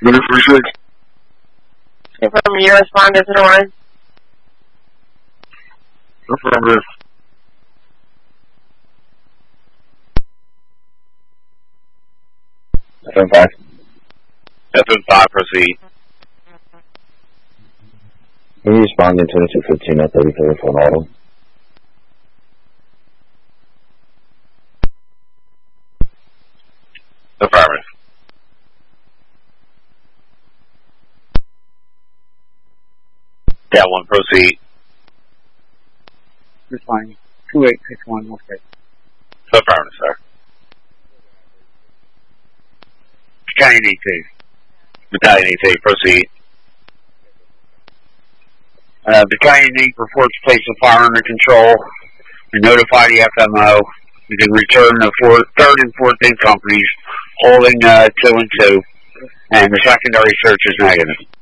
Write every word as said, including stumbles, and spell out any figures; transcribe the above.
Number forty-six. Confirm your responders in line. Affirmative. F M five. F M five, proceed. Can you respond in twenty-two fifteen at thirty thirty-four auto? Affirmative. That one, proceed. Responding. two eight six one, okay. Affirmative, sir. Battalion E two. Battalion E T, proceed. Uh, Battalion E reports place of fire under control. We notify the F M O. You can return the fourth, third and fourteenth companies holding uh, two and two, and the secondary search is negative.